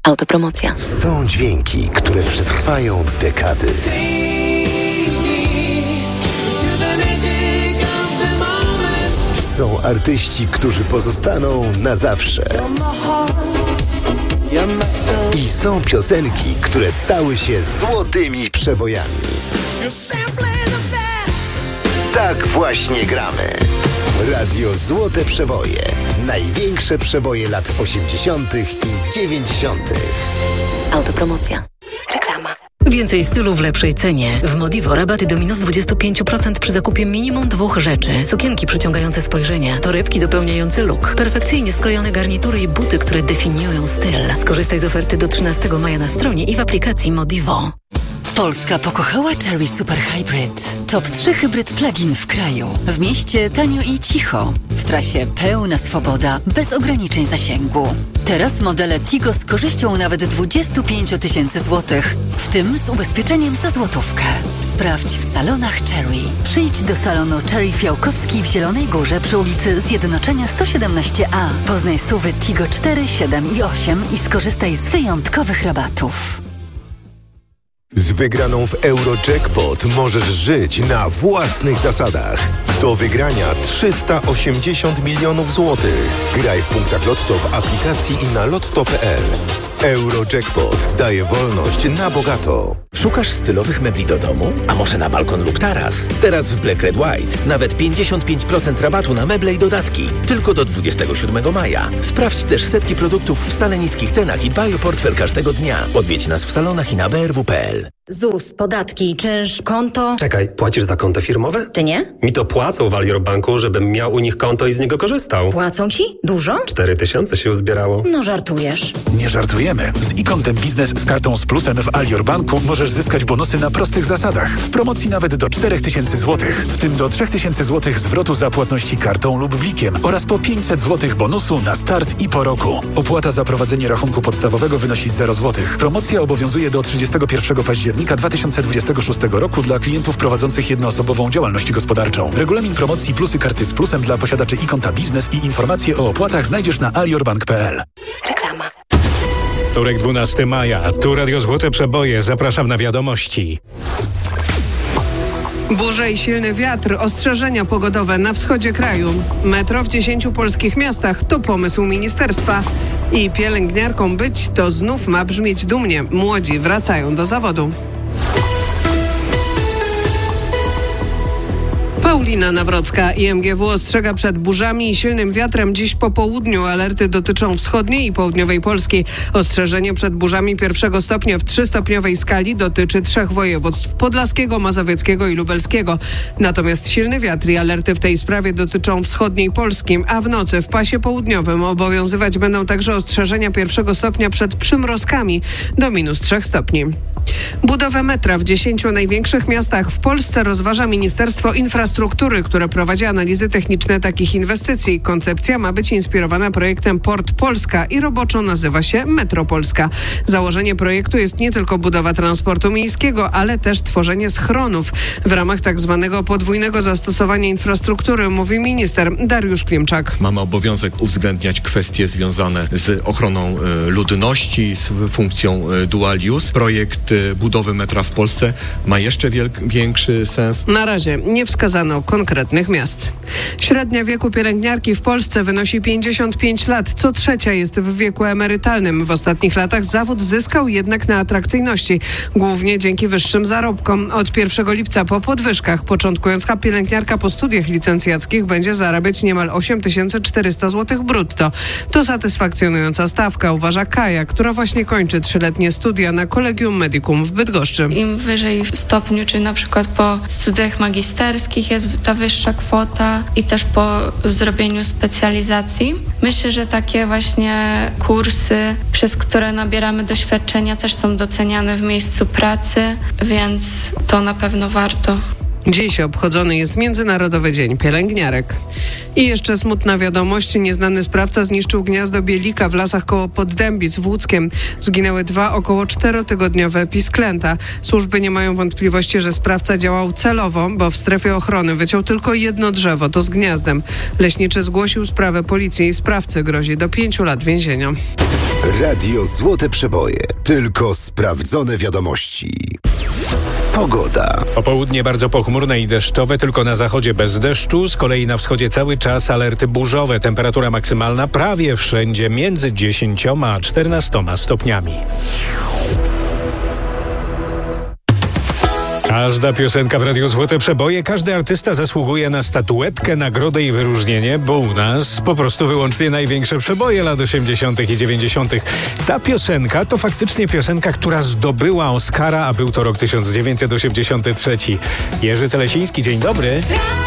Autopromocja. Są dźwięki, które przetrwają dekady. Są artyści, którzy pozostaną na zawsze. I są piosenki, które stały się złotymi przebojami. Tak właśnie gramy. Radio Złote Przeboje. Największe przeboje lat 80. i 90. Autopromocja. Reklama. Więcej stylu w lepszej cenie. W Modivo rabaty do minus 25% przy zakupie minimum 2 rzeczy. Sukienki przyciągające spojrzenia, torebki dopełniające look, perfekcyjnie skrojone garnitury i buty, które definiują styl. Skorzystaj z oferty do 13 maja na stronie i w aplikacji Modivo. Polska pokochała Chery Super Hybrid. Top 3 hybryd plug-in w kraju. W mieście tanio i cicho. W trasie pełna swoboda, bez ograniczeń zasięgu. Teraz modele Tigo z korzyścią nawet 25 000 złotych, w tym z ubezpieczeniem za złotówkę. Sprawdź w salonach Chery. Przyjdź do salonu Chery Fiałkowski w Zielonej Górze przy ulicy Zjednoczenia 117A. Poznaj SUV-y Tigo 4, 7 i 8 i skorzystaj z wyjątkowych rabatów. Z wygraną w Eurojackpot możesz żyć na własnych zasadach. Do wygrania 380 milionów złotych. Graj w punktach Lotto w aplikacji i na lotto.pl. Eurojackpot daje wolność na bogato. Szukasz stylowych mebli do domu? A może na balkon lub taras? Teraz w Black Red White nawet 55% rabatu na meble i dodatki. Tylko do 27 maja. Sprawdź też setki produktów w stale niskich cenach i dbaj o portfel każdego dnia. Odwiedź nas w salonach i na brw.pl. ZUS, podatki, czynsz, konto... Czekaj, płacisz za konto firmowe? Ty nie? Mi to płacą w Alior Banku, żebym miał u nich konto i z niego korzystał. Płacą ci? Dużo? 4000 się uzbierało. No żartujesz. Nie żartujemy. Z e-kontem biznes z kartą z plusem w Alior Banku możesz zyskać bonusy na prostych zasadach. W promocji nawet do 4000 zł. W tym do 3000 zł zwrotu za płatności kartą lub blikiem oraz po 500 zł bonusu na start i po roku. Opłata za prowadzenie rachunku podstawowego wynosi 0 zł. Promocja obowiązuje do 31 października 2026 roku dla klientów prowadzących jednoosobową działalność gospodarczą. Regulamin promocji plusy karty z plusem dla posiadaczy e-konta biznes i informacje o opłatach znajdziesz na aliorbank.pl. Reklama. Wtorek 12 maja. Tu Radio Złote Przeboje. Zapraszam na wiadomości. Burze i silny wiatr, ostrzeżenia pogodowe na wschodzie kraju. Metro w 10 polskich miastach to pomysł ministerstwa. I pielęgniarką być to znów ma brzmieć dumnie. Młodzi wracają do zawodu. Paulina Nawrocka. IMGW ostrzega przed burzami i silnym wiatrem. Dziś po południu alerty dotyczą wschodniej i południowej Polski. Ostrzeżenie przed burzami 1 stopnia w 3-stopniowej skali dotyczy 3 województw: podlaskiego, mazowieckiego i lubelskiego. Natomiast silny wiatr i alerty w tej sprawie dotyczą wschodniej Polski, a w nocy w pasie południowym obowiązywać będą także ostrzeżenia 1 stopnia przed przymrozkami do -3 stopni. Budowę metra w 10 największych miastach w Polsce rozważa Ministerstwo Infrastruktury, które prowadzi analizy techniczne takich inwestycji. Koncepcja ma być inspirowana projektem Port Polska i roboczo nazywa się Metro Polska. Założenie projektu jest nie tylko budowa transportu miejskiego, ale też tworzenie schronów w ramach tak zwanego podwójnego zastosowania infrastruktury, mówi minister Dariusz Klimczak. Mamy obowiązek uwzględniać kwestie związane z ochroną ludności, z funkcją dual use. Projekt budowy metra w Polsce ma jeszcze większy sens. Na razie nie wskazano konkretnych miast. Średnia wieku pielęgniarki w Polsce wynosi 55 lat. Co trzecia jest w wieku emerytalnym. W ostatnich latach zawód zyskał jednak na atrakcyjności, głównie dzięki wyższym zarobkom. Od 1 lipca po podwyżkach początkująca pielęgniarka po studiach licencjackich będzie zarabiać niemal 8400 zł brutto. To satysfakcjonująca stawka, uważa Kaja, która właśnie kończy 3-letnie studia na Collegium Medicum w Bydgoszczy. Im wyżej w stopniu, czy na przykład po studiach magisterskich jest ta wyższa kwota i też po zrobieniu specjalizacji. Myślę, że takie właśnie kursy, przez które nabieramy doświadczenia, też są doceniane w miejscu pracy, więc to na pewno warto. Dziś obchodzony jest Międzynarodowy Dzień Pielęgniarek. I jeszcze smutna wiadomość. Nieznany sprawca zniszczył gniazdo bielika w lasach koło Poddębic w Łódzkiem. Zginęły 2 około 4-tygodniowe pisklęta. Służby nie mają wątpliwości, że sprawca działał celowo, bo w strefie ochrony wyciął tylko jedno drzewo, to z gniazdem. Leśniczy zgłosił sprawę policji i sprawcy grozi do 5 lat więzienia. Radio Złote Przeboje. Tylko sprawdzone wiadomości. Pogoda. Popołudnie bardzo pochmurne i deszczowe, tylko na zachodzie bez deszczu. Z kolei na wschodzie cały czas alerty burzowe. Temperatura maksymalna prawie wszędzie między 10 a 14 stopniami. Każda piosenka w Radiu Złote Przeboje, każdy artysta zasługuje na statuetkę, nagrodę i wyróżnienie, bo u nas po prostu wyłącznie największe przeboje lat 80. i 90. Ta piosenka to faktycznie piosenka, która zdobyła Oscara, a był to rok 1983. Jerzy Telesiński, dzień dobry.